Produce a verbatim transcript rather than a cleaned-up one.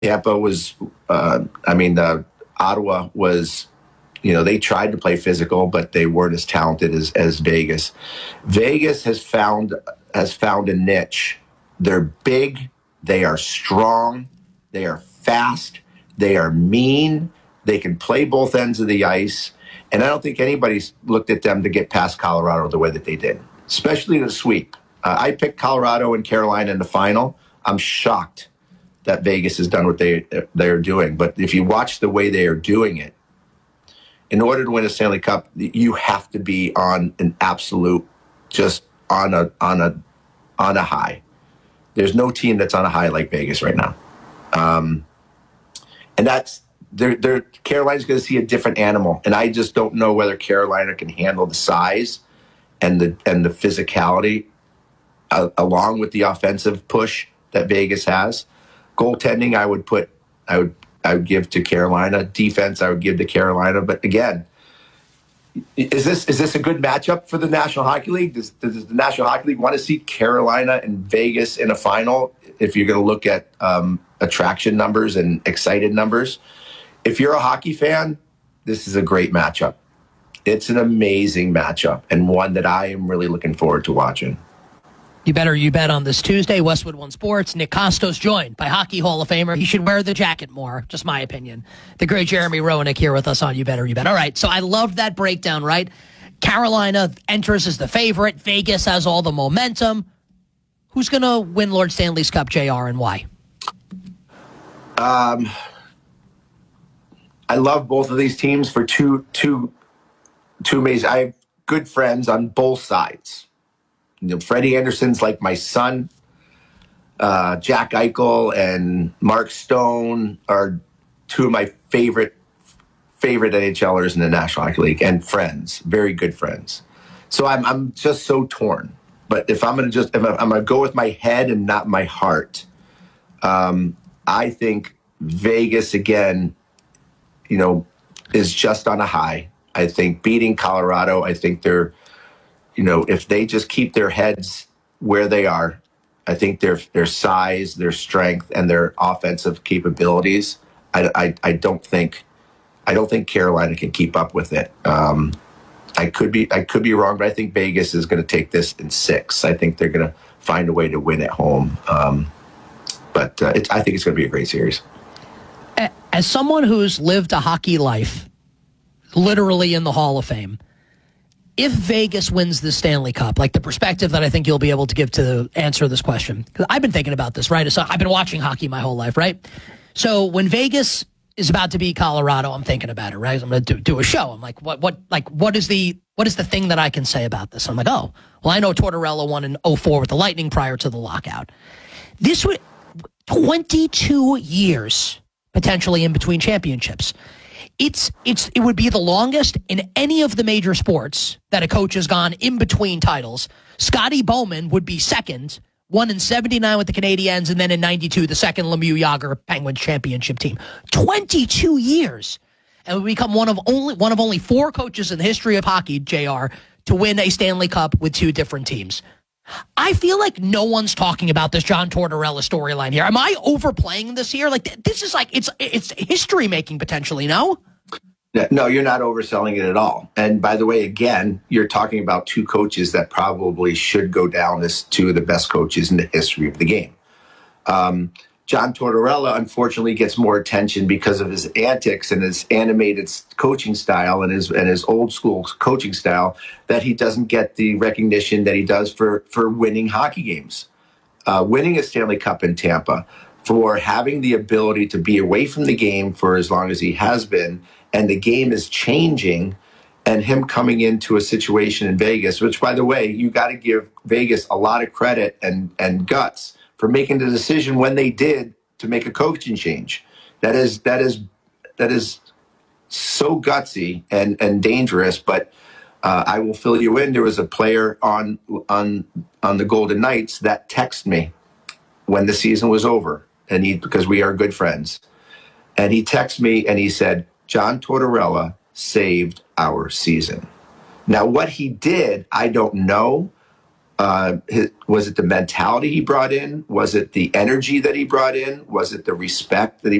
Tampa was, uh, I mean, uh, Ottawa was, you know, they tried to play physical, but they weren't as talented as, as Vegas. Vegas has found has found a niche. They're big, they are strong, they are fast, they are mean, they can play both ends of the ice, and I don't think anybody's looked at them to get past Colorado the way that they did, especially the sweep. Uh, I picked Colorado and Carolina in the final. I'm shocked that Vegas has done what they they're doing. But if you watch the way they are doing it, in order to win a Stanley Cup, you have to be on an absolute, just on a on a on a high. There's no team that's on a high like Vegas right now, um, and that's they're, they're Carolina's going to see a different animal, and I just don't know whether Carolina can handle the size and the and the physicality uh, along with the offensive push that Vegas has. Goaltending, I would put, I would, I would give to Carolina. Defense, I would give to Carolina. But again, is this is this a good matchup for the National Hockey League? Does, does the National Hockey League want to see Carolina and Vegas in a final? If you're going to look at um, attraction numbers and excited numbers, if you're a hockey fan, this is a great matchup. It's an amazing matchup and one that I am really looking forward to watching. You better you bet on this Tuesday. Westwood One Sports. Nick Costos joined by Hockey Hall of Famer. He should wear the jacket more. Just my opinion. The great Jeremy Roenick here with us on You Better You Bet. All right, so I loved that breakdown, right? Carolina enters as the favorite. Vegas has all the momentum. Who's going to win Lord Stanley's Cup, J R, and why? Um, I love both of these teams for two, two, two amazing. I have good friends on both sides. You know, Freddie Anderson's like my son. Uh, Jack Eichel and Mark Stone are two of my favorite favorite NHLers in the National Hockey League, and friends, very good friends. So I'm I'm just so torn. But if I'm gonna just if I'm gonna go with my head and not my heart, um, I think Vegas again, you know, is just on a high. I think beating Colorado. I think they're. You know, if they just keep their heads where they are, I think their their size, their strength, and their offensive capabilities, I, I, I don't think I don't think Carolina can keep up with it. Um, I could be I could be wrong, but I think Vegas is going to take this in six. I think they're going to find a way to win at home. Um, but uh, it's, I think it's going to be a great series. As someone who's lived a hockey life, literally in the Hall of Fame. If Vegas wins the Stanley Cup, like the perspective that I think you'll be able to give to answer this question, because I've been thinking about this, right? So I've been watching hockey my whole life, right? So when Vegas is about to beat Colorado, I'm thinking about it, right? I'm going to do, do a show. I'm like, what, what, like, what is the, what is the thing that I can say about this? I'm like, oh, well, I know Tortorella won in oh four with the Lightning prior to the lockout. This would twenty-two years potentially in between championships. It's it's it would be the longest in any of the major sports that a coach has gone in between titles. Scotty Bowman would be second, won in seventy-nine with the Canadiens, and then in ninety-two, the second Lemieux Yager Penguins championship team. twenty-two years. And would become one of only one of only four coaches in the history of hockey, J R, to win a Stanley Cup with two different teams. I feel like no one's talking about this John Tortorella storyline here. Am I overplaying this here? Like, this is like, it's it's history making potentially, no? No, you're not overselling it at all. And by the way, again, you're talking about two coaches that probably should go down as two of the best coaches in the history of the game. Um, John Tortorella, unfortunately, gets more attention because of his antics and his animated coaching style and his and his old school coaching style, that he doesn't get the recognition that he does for, for winning hockey games. Uh, winning a Stanley Cup in Tampa, for having the ability to be away from the game for as long as he has been, and the game is changing, and him coming into a situation in Vegas, which, by the way, you got to give Vegas a lot of credit and, and guts for making the decision when they did to make a coaching change. That is that is that is so gutsy and, and dangerous. But uh, I will fill you in. There was a player on on on the Golden Knights that texted me when the season was over, and he because we are good friends, and he texted me and he said, John Tortorella saved our season. Now, what he did, I don't know. Uh, his, was it the mentality he brought in? Was it the energy that he brought in? Was it the respect that he